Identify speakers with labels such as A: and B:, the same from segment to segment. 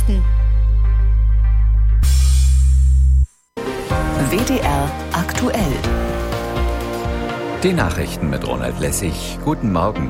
A: Nachrichten.
B: WDR aktuell.
C: Die Nachrichten mit Ronald Lessig. Guten Morgen.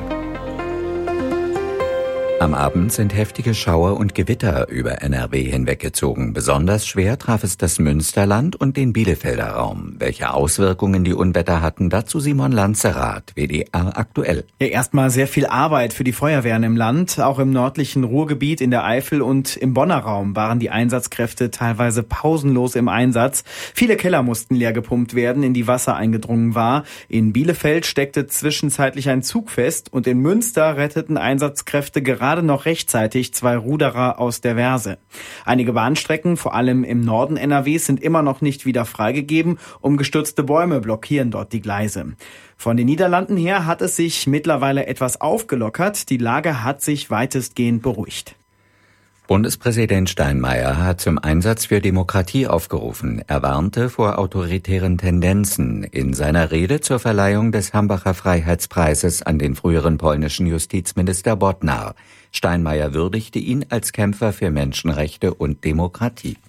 C: Am Abend sind heftige Schauer und Gewitter über NRW hinweggezogen. Besonders schwer traf es das Münsterland und den Bielefelder Raum. Welche Auswirkungen die Unwetter hatten, dazu Simon Lanzerath, WDR aktuell.
D: Ja, erstmal sehr viel Arbeit für die Feuerwehren im Land. Auch im nördlichen Ruhrgebiet, in der Eifel und im Bonner Raum waren die Einsatzkräfte teilweise pausenlos im Einsatz. Viele Keller mussten leer gepumpt werden, in die Wasser eingedrungen war. In Bielefeld steckte zwischenzeitlich ein Zug fest und in Münster retteten Einsatzkräfte gerade noch rechtzeitig 2 Ruderer aus der Verse. Einige Bahnstrecken, vor allem im Norden NRWs, sind immer noch nicht wieder freigegeben. Umgestürzte Bäume blockieren dort die Gleise. Von den Niederlanden her hat es sich mittlerweile etwas aufgelockert. Die Lage hat sich weitestgehend beruhigt.
C: Bundespräsident Steinmeier hat zum Einsatz für Demokratie aufgerufen. Er warnte vor autoritären Tendenzen in seiner Rede zur Verleihung des Hambacher Freiheitspreises an den früheren polnischen Justizminister Bodnar. Steinmeier würdigte ihn als Kämpfer für Menschenrechte und Demokratie.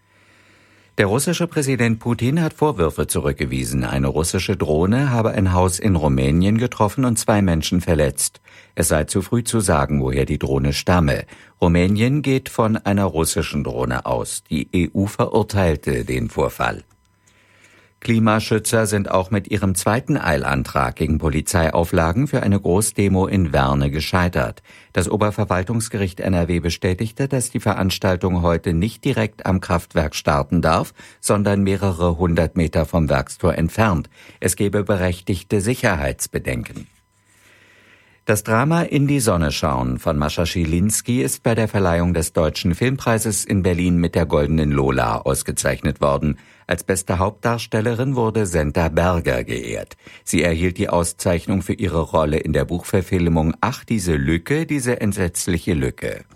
C: Der russische Präsident Putin hat Vorwürfe zurückgewiesen. Eine russische Drohne habe ein Haus in Rumänien getroffen und 2 Menschen verletzt. Es sei zu früh zu sagen, woher die Drohne stamme. Rumänien geht von einer russischen Drohne aus. Die EU verurteilte den Vorfall. Klimaschützer sind auch mit ihrem zweiten Eilantrag gegen Polizeiauflagen für eine Großdemo in Werne gescheitert. Das Oberverwaltungsgericht NRW bestätigte, dass die Veranstaltung heute nicht direkt am Kraftwerk starten darf, sondern mehrere 100 Meter vom Werkstor entfernt. Es gebe berechtigte Sicherheitsbedenken. Das Drama In die Sonne schauen von Mascha Schilinski ist bei der Verleihung des Deutschen Filmpreises in Berlin mit der Goldenen Lola ausgezeichnet worden. Als beste Hauptdarstellerin wurde Senta Berger geehrt. Sie erhielt die Auszeichnung für ihre Rolle in der Buchverfilmung Ach, diese Lücke, diese entsetzliche Lücke.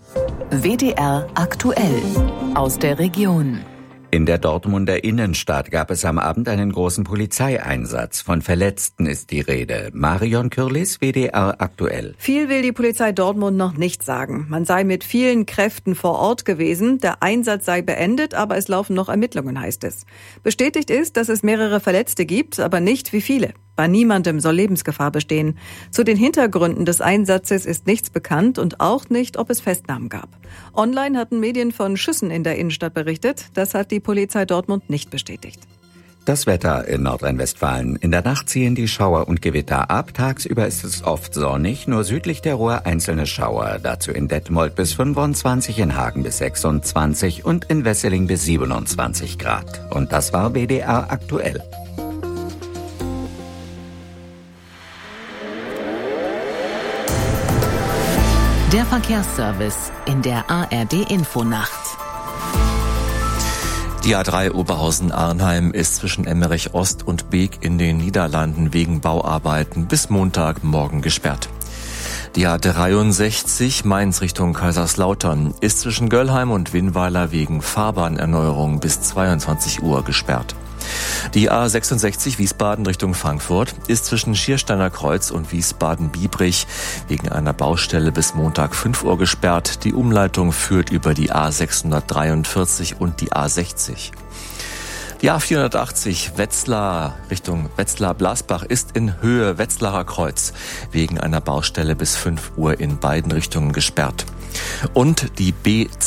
B: WDR aktuell. Aus der Region.
C: In der Dortmunder Innenstadt gab es am Abend einen großen Polizeieinsatz. Von Verletzten ist die Rede. Marion Kürlis, WDR aktuell.
E: Viel will die Polizei Dortmund noch nicht sagen. Man sei mit vielen Kräften vor Ort gewesen. Der Einsatz sei beendet, aber es laufen noch Ermittlungen, heißt es. Bestätigt ist, dass es mehrere Verletzte gibt, aber nicht wie viele. Bei niemandem soll Lebensgefahr bestehen. Zu den Hintergründen des Einsatzes ist nichts bekannt und auch nicht, ob es Festnahmen gab. Online hatten Medien von Schüssen in der Innenstadt berichtet. Das hat die Polizei Dortmund nicht bestätigt.
C: Das Wetter in Nordrhein-Westfalen. In der Nacht ziehen die Schauer und Gewitter ab. Tagsüber ist es oft sonnig, nur südlich der Ruhr einzelne Schauer. Dazu in Detmold bis 25, in Hagen bis 26 und in Wesseling bis 27 Grad. Und das war WDR aktuell.
B: Der Verkehrsservice in der ARD-Infonacht.
F: Die A3 Oberhausen-Arnheim ist zwischen Emmerich Ost und Beek in den Niederlanden wegen Bauarbeiten bis Montagmorgen gesperrt. Die A63 Mainz Richtung Kaiserslautern ist zwischen Göllheim und Winnweiler wegen Fahrbahnerneuerung bis 22 Uhr gesperrt. Die A66 Wiesbaden Richtung Frankfurt ist zwischen Schiersteiner Kreuz und Wiesbaden-Biebrich wegen einer Baustelle bis Montag 5 Uhr gesperrt. Die Umleitung führt über die A643 und die A60. Die A480 Wetzlar Richtung Wetzlar-Blasbach ist in Höhe Wetzlarer Kreuz wegen einer Baustelle bis 5 Uhr in beiden Richtungen gesperrt. Und die B